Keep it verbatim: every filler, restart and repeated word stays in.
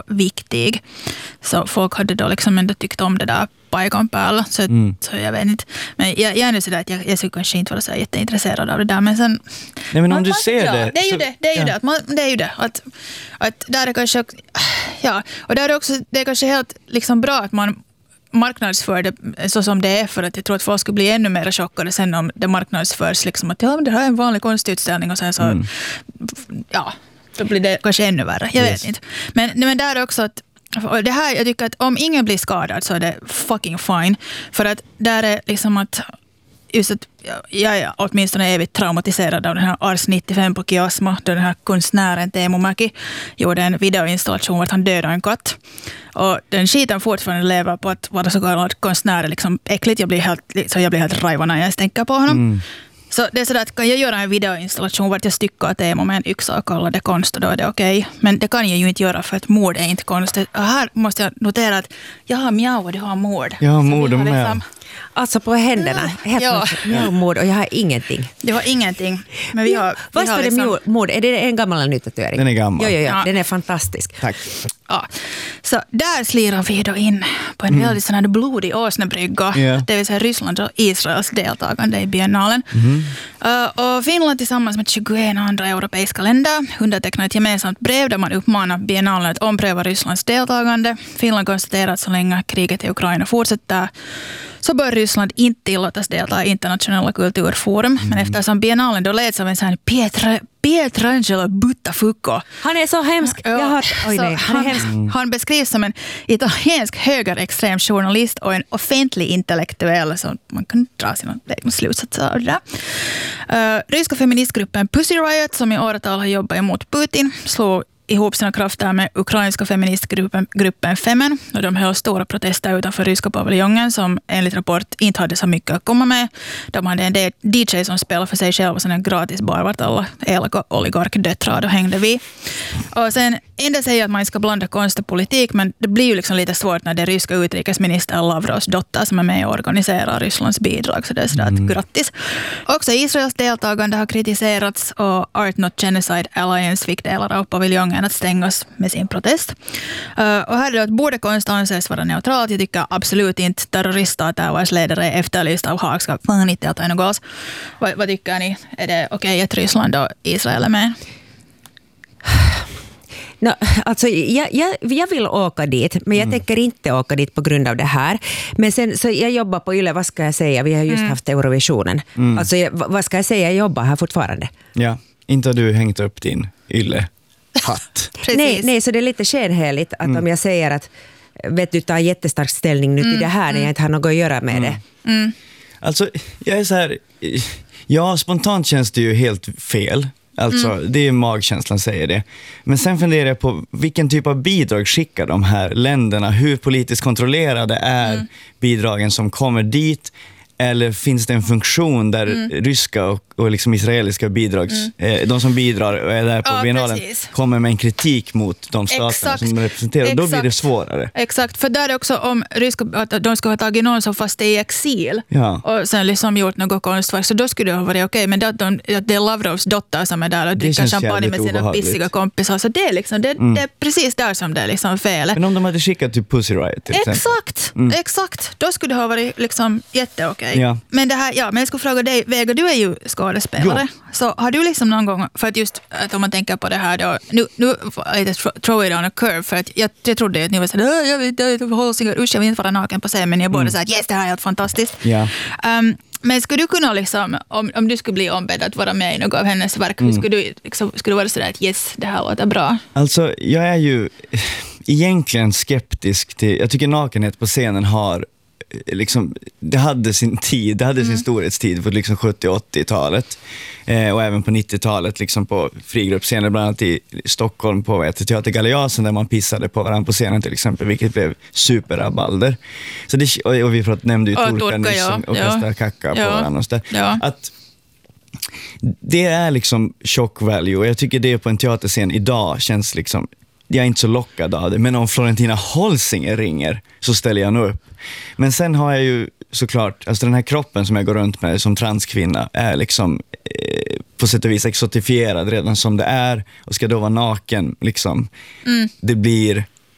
viktig. Så folk hade då liksom ändå tyckt om det där paikan päällä. Så, mm. så jag vet inte. Men jag, jag är nu sådär att jag, jag skulle kanske inte vara så jätteintresserad av det där. Men sen... Nej, men om man, du ser ja, det... Det är ju så, det. Det är ju ja. det. Att man, det är ju det. Att, att där är kanske... Ja, och där är också... Det är kanske helt liksom bra att man marknadsför det så som det är, för att jag tror att folk skulle bli ännu mer chockade sen om det marknadsförs liksom att ja, men det här är en vanlig konstutställning och sen så mm. ja, då blir det kanske ännu värre. Jag yes. vet inte. Men, men där är också att och det här, jag tycker att om ingen blir skadad så är det fucking fine. För att där är liksom att just att jag är åtminstone evigt traumatiserad av den här Ars nittiofem på Kiasma, då den här konstnären Teemu Mäki gjorde en videoinstallation vart han dödade en katt. Och den skiten fortfarande lever på att vara så kallad konstnär liksom äckligt. Jag blir helt, så jag blir helt rajvad när jag ens tänker på honom. Mm. Så det är sådär att kan jag göra en videoinstallation vart jag styckar Teemu med en yxa och kallar det konst, och då är det okej. Okay. Men det kan jag ju inte göra för att mord är inte konst. Och här måste jag notera att jag har mjau och du har mord. Jag har mord och med. Liksom, alltså på händerna. Helt ja. Jag mord och jag har ingenting. Du har ingenting. Men vi har... Vad står det liksom, mord? Är det en gammal eller ny tatuering? Den är gammal. Jo, jo, jo. Ja. Den är fantastisk. Tack. Ja. Så där slirar vi då in på en mm. väldigt sån här blodig åsnebrygga. Yeah. Det vill säga Ryssland och Israels deltagande i biennalen. Mm. Uh, och Finland tillsammans med tjugoett andra europeiska länder undertecknar ett gemensamt brev där man uppmanar biennalen att ompröva Rysslands deltagande. Finland konstaterar att så länge kriget i Ukraina fortsätter så bör Ryssland inte tillåtas delta i internationella kulturforum. Mm. Men eftersom biennalen då leds av en sån här Pietra, Pietrangelo Buttafuoco. Han är så hemsk. Ja, Jag har, oj, nej, han, han, är hemsk. Mm. han beskrivs som en italiensk högerextrem journalist och en offentlig intellektuell, så man kan dra sina slutsatser av det där. Uh, ryska feministgruppen Pussy Riot, som i åratal har jobbat emot Putin, slog ihop sina krafter med ukrainska feministgruppen gruppen Femen, och de höll stora protester utanför ryska paviljongen som enligt rapport inte hade så mycket att komma med. De hade en D J som spelade för sig själv och sen en gratis bar vart alla elaka oligarkdöttrar då hängde vi. Och sen ändå säger att man ska blanda konst och politik, men det blir ju liksom lite svårt när det ryska utrikesminister Lavrovs dotter som är med och organiserar Rysslands bidrag, så det är sådär mm. att grattis. Också Israels deltagande har kritiserats och Art Not Genocide Alliance fick delar av paviljongen att stängas med sin protest. Uh, och här är det att borde konst anses vara neutralt. Jag tycker absolut inte terroriststater vars ledare är efterlyst av Haag ska fan inte delta i något alls. Vad, vad tycker ni? Är det okej okay att Ryssland och Israel är med? No, alltså, jag, jag, jag vill åka dit, men jag mm. tänker inte åka dit på grund av det här. Men sen, så jag jobbar på Yle, vad ska jag säga? Vi har just mm. haft Eurovisionen. Mm. Alltså, jag, vad ska jag säga? Jag jobbar här fortfarande. Ja, inte har du hängt upp din Yle hatt. nej, nej, så det är lite skenheligt att mm. om jag säger att vet du, tar jättestark ställning nu till mm. det här när jag inte har något att göra med mm. det. Mm. Alltså, jag är så här... Ja, spontant känns det ju helt fel. Alltså, mm. det är magkänslan säger det. Men sen funderar jag på vilken typ av bidrag skickar de här länderna? Hur politiskt kontrollerade är mm. bidragen som kommer dit? Eller finns det en funktion där mm. ryska och, och liksom israeliska bidrags... Mm. Eh, de som bidrar och är där på ja, biennalen kommer med en kritik mot de staterna Exakt. som de representerar. Exakt. Då blir det svårare. Exakt, för där är också om ryska, att de ska ha tagit någon som fast är i exil ja. och sen liksom gjort något konstverk, så då skulle det ha varit okej. Okay. Men det, de, det är Lavrovs dotter som är där och dricker champagne med sina pissiga kompisar. Så det är, liksom, det, mm. det är precis där som det är liksom fel. Men om de hade skickat till Pussy Riot till exempel. Exakt, mm. exakt. Då skulle det ha varit liksom jätteokej. Ja. Men det här, ja, men jag skulle fråga dig, Vega, du är ju skådespelare. Jo. Så har du liksom någon gång, för att just att om man tänker på det här då, nu, nu lite throw it on a curve, för att jag, jag trodde att ni var såhär, jag vill inte hållsingar, usch jag vill inte vara naken på scen, men jag borde mm. säga att yes, det här är helt fantastiskt. Ja. Um, men skulle du kunna liksom, om, om du skulle bli ombedd att vara med i något av hennes verk, mm. skulle du liksom, skulle du vara sådär att yes, det här låter bra? Alltså, jag är ju egentligen skeptisk till, jag tycker nakenhet på scenen har liksom, det hade sin tid, det hade sin mm. storhetstid på liksom sjuttio- och åttiotalet eh, och även på nittiotalet liksom på frigruppscener, bland annat i Stockholm på ett Teater Galeasen där man pissade på varandra på scenen till exempel, vilket blev superrabalder. Så det, och, och vi prat, nämnde ju Torka nyss ja. och kastade ja. kacka på ja. varandra och så där. Ja. Att det är liksom shock value, och jag tycker det på en teaterscen idag känns liksom, jag är inte så lockad av det. Men om Florentina Holsinger ringer så ställer jag nog upp. Men sen har jag ju såklart, alltså den här kroppen som jag går runt med som transkvinna är liksom eh, på sätt och vis exotifierad redan som det är. Och ska då vara naken liksom. Mm. Det blir